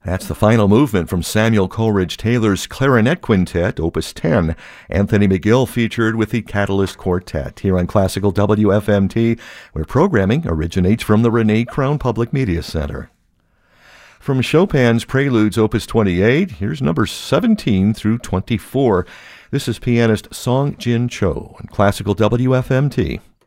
That's the final movement from Samuel Coleridge Taylor's Clarinet Quintet, Opus 10. Anthony McGill featured with the Catalyst Quartet here on Classical WFMT, where programming originates from the Renee Crown Public Media Center. From Chopin's Preludes Opus 28, here's numbers 17 through 24. This is pianist Song Jin Cho on Classical WFMT.